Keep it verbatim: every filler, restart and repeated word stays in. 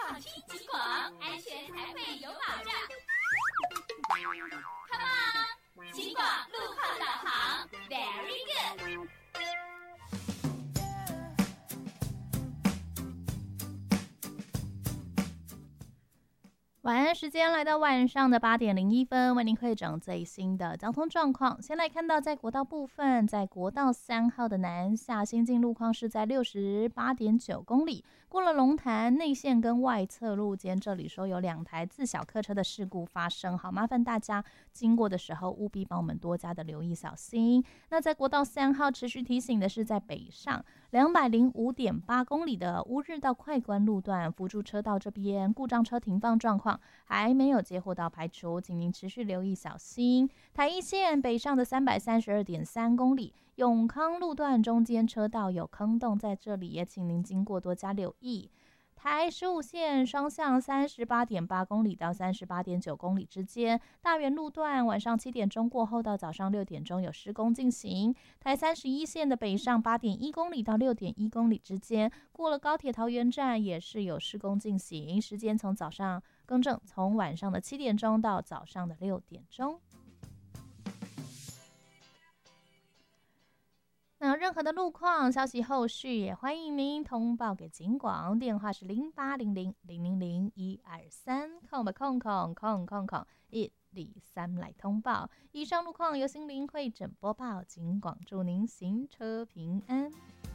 放听警广，安全才会有保障。Come on， 警广路况导航 ，Very good。晚安时间来到晚上的八点零一分，为您汇整最新的交通状况。先来看到在国道部分，在国道三号的南下新进路况是在六十八点九公里，过了龙潭内线跟外侧路间，这里说有两台自小客车的事故发生，好麻烦大家经过的时候务必帮我们多加的留意小心。那在国道三号持续提醒的是，在北上两百零五点八公里的乌日到快关路段辅助车道这边故障车停放状况还没有接获到排除，请您持续留意小心。台一线北上的三百三十二点三公里，永康路段中间车道有坑洞，在这里也请您经过多加留意。台十五线双向三十八点八公里到三十八点九公里之间，大园路段晚上七点钟过后到早上六点钟有施工进行。台三十一线的北上八点一公里到六点一公里之间，过了高铁桃园站也是有施工进行，时间从早上更正从晚上的七点钟到早上的六点钟。那任何的路况消息后续也欢迎您通报给警广，电话是零八零零零零零一二三空吧空空空空空一二三来通报。以上路况由心灵会诊播报，警广祝您行车平安。